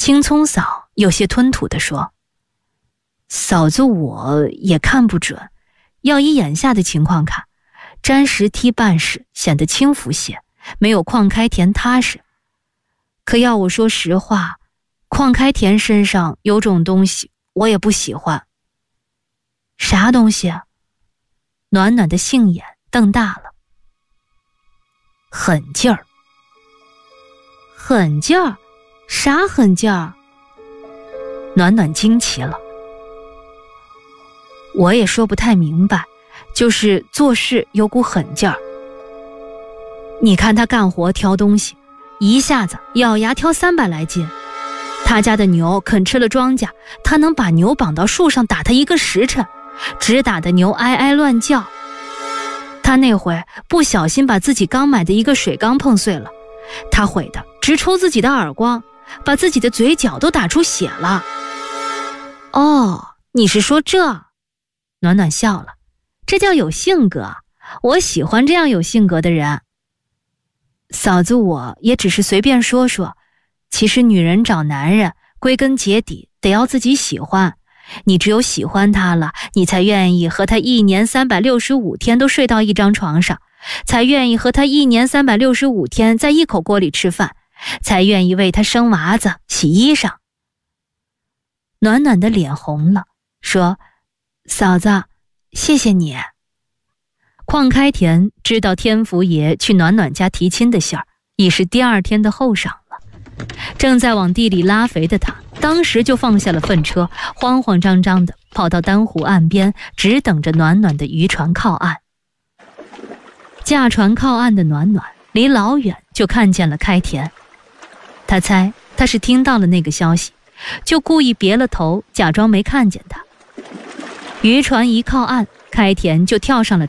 青葱嫂有些吞吐地说：嫂子我也看不准，要以眼下的情况看，沾石梯办事显得轻浮些，没有邝开田踏实。可要我说实话，邝开田身上有种东西我也不喜欢。啥东西啊？暖暖的杏眼瞪大了。狠劲儿。狠劲儿？啥狠劲儿？暖暖惊奇了。我也说不太明白，就是做事有股狠劲儿。你看他干活挑东西，一下子咬牙挑300来斤。他家的牛啃吃了庄稼，他能把牛绑到树上打他1个时辰，直打的牛哀哀乱叫。他那回不小心把自己刚买的一个水缸碰碎了，他悔得直抽自己的耳光，把自己的嘴角都打出血了。哦，你是说这？暖暖笑了，这叫有性格，我喜欢这样有性格的人。嫂子我也只是随便说说，其实女人找男人归根结底得要自己喜欢，你只有喜欢他了，你才愿意和他1年365天都睡到一张床上，才愿意和他1年365天在一口锅里吃饭，才愿意为他生娃子洗衣裳。暖暖的脸红了，说：嫂子，谢谢你。邝开田知道天福爷去暖暖家提亲的信儿，已是第2天的后晌了。正在往地里拉肥的他，当时就放下了粪车，慌慌张张地跑到丹湖岸边，只等着暖暖的渔船靠岸。驾船靠岸的暖暖离老远就看见了开田，他猜他是听到了那个消息，就故意别了头，假装没看见他。渔船一靠岸，开田就跳上了